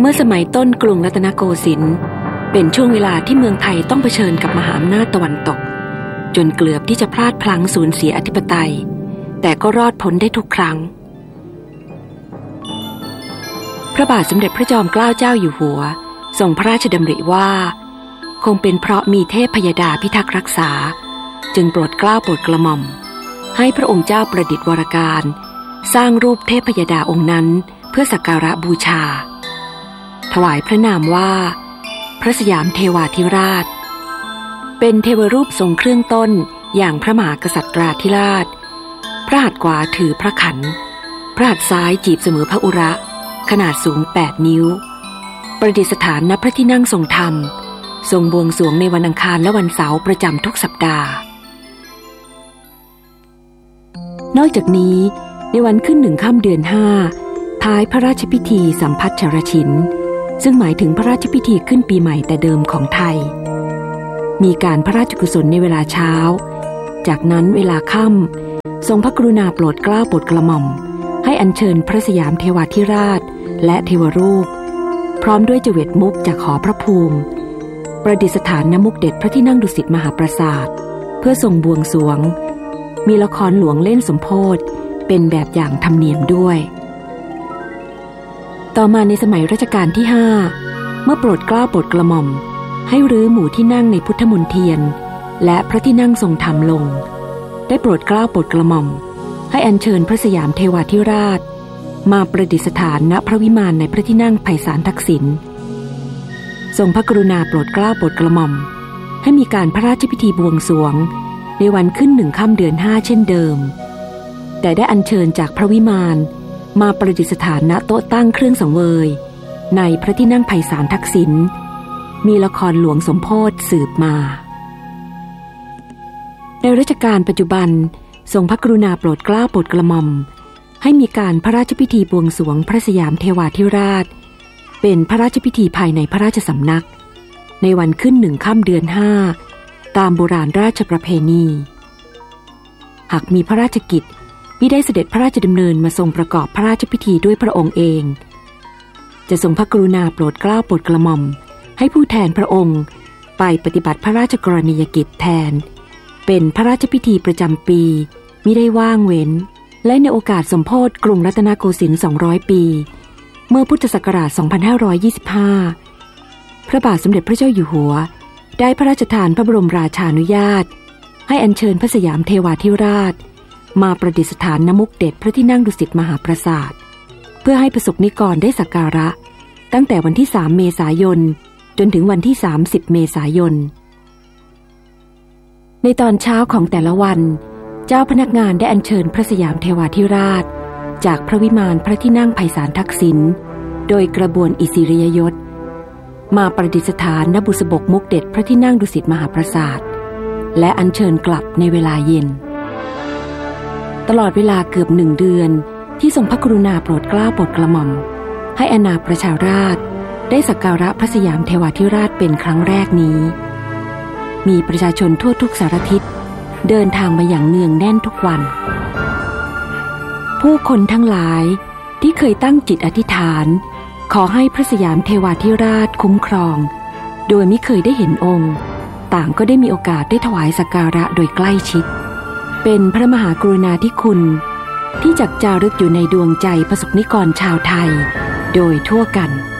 เมื่อสมัยต้นกรุงรัตนโกสินทร์เป็นช่วงเวลาที่เมืองไทยต้องเผชิญกับมหาอำนาจตะวันตกจนเกือบที่จะพลาดพลั้งสูญเสียอธิปไตยแต่ก็รอดพ้นได้ทุกครั้งพระบาทสมเด็จพระจอมเกล้าเจ้าอยู่หัวทรงพระราชดำริว่าคงเป็นเพราะมีเทพพยดาพิทักษ์รักษาจึงโปรดเกล้าโปรดกระหม่อมให้พระองค์เจ้าประดิษฐ์วรการสร้างรูปเทพพยดาองค์นั้นเพื่อสักการะบูชาถวายพระนามว่าพระสยามเทวาธิราชเป็นเทวรูปทรงเครื่องต้นอย่างพระมหากษัตราธิราชพระหัตถ์ขวาถือพระขันพระหัตถ์ซ้ายจีบเสมอพระอุระขนาดสูง8 นิ้วประดิษฐานณพระที่นั่งทรงธรรมทรงบวงสรวงในวันอังคารและวันเสาร์ประจำทุกสัปดาห์นอกจากนี้ในวันขึ้น1 ค่ำเดือน 5ท้ายพระราชพิธีสัมพัชรชินซึ่งหมายถึงพระราชพิธีขึ้นปีใหม่แต่เดิมของไทยมีการพระราชกุศลในเวลาเช้าจากนั้นเวลาค่ำทรงพระกรุณาโปรดเกล้าโปรดกระหม่อมให้อัญเชิญพระสยามเทวาธิราชและเทวรูปพร้อมด้วยเจวิตมุกจากหอพระภูมิประดิษฐานณมุกเด็ดพระที่นั่งดุสิตมหาปราสาทเพื่อทรงบวงสรวงมีละครหลวงเล่นสมโภชเป็นแบบอย่างธรรมเนียมด้วยต่อมาในสมัยรัชกาลที่5เมื่อโปรดเกล้าโปรดกระหม่อมให้รื้อหมู่ที่นั่งในพุทธมณฑีและพระที่นั่งทรงธรรมลงได้โปรดเกล้าโปรดกระหม่อมให้อัญเชิญพระสยามเทวาธิราชมาประดิษฐานณพระวิมานในพระที่นั่งไพศาลทักษิณทรงพระกรุณาโปรดเกล้าโปรดกระหม่อมให้มีการพระราชพิธีบวงสรวงในวันขึ้น1 ค่ำเดือน 5เช่นเดิมแต่ได้อัญเชิญจากพระวิมานมาประดิษฐานณโต๊ะตั้งเครื่องสังเวยในพระที่นั่งไพศาลทักษิณมีละครหลวงสมโภชสืบมาในรัชกาลปัจจุบันทรงพระกรุณาโปรดเกล้าโปรดกระหม่อมให้มีการพระราชพิธีบวงสรวงพระสยามเทวาธิราชเป็นพระราชพิธีภายในพระราชสำนักในวันขึ้น1 ค่ำเดือน 5ตามโบราณราชประเพณีหากมีพระราชกิจมิได้เสด็จพระราชดำเนินมาทรงประกอบพระราชพิธีด้วยพระองค์เองจะทรงพระกรุณาโปรดเกล้าโปรดกระหม่อมให้ผู้แทนพระองค์ไปปฏิบัติพระราชกรณียกิจแทนเป็นพระราชพิธีประจำปีมิได้ว่างเว้นและในโอกาสสมโภชกรุงรัตนโกสินทร์200 ปีเมื่อพุทธศักราช 2525 พระบาทสมเด็จพระเจ้าอยู่หัวได้พระราชทานพระบรมราชานุญาตให้อัญเชิญพระสยามเทวาธิราชมาประดิษฐานณมุกเด็ดพระที่นั่งดุสิตมหาปราสาทเพื่อให้ประสบนิกรได้สักการะตั้งแต่วันที่3 เมษายนจนถึงวันที่30 เมษายนในตอนเช้าของแต่ละวันเจ้าพนักงานได้อัญเชิญพระสยามเทวาธิราชจากพระวิมานพระที่นั่งไพศาลทักษิณโดยกระบวนอิสิริยยศมาประดิษฐานณบุษบกมุกเด็ดพระที่นั่งดุสิตมหาปราสาทและอัญเชิญกลับในเวลาเย็นตลอดเวลาเกือบ1 เดือนที่ทรงพระกรุณาโปรดเกล้าโปรดกระหม่อมให้อาณาประชาราษฎร์ได้สักการะพระสยามเทวาธิราชเป็นครั้งแรกนี้มีประชาชนทั่วทุกสารทิศเดินทางมาอย่างเนืองแน่นทุกวันผู้คนทั้งหลายที่เคยตั้งจิตอธิษฐานขอให้พระสยามเทวาธิราชคุ้มครองโดยไม่เคยได้เห็นองค์ต่างก็ได้มีโอกาสได้ถวายสักการะโดยใกล้ชิดเป็นพระมหากรุณาธิคุณที่จักจารึกอยู่ในดวงใจประสบนิกรชาวไทยโดยทั่วกัน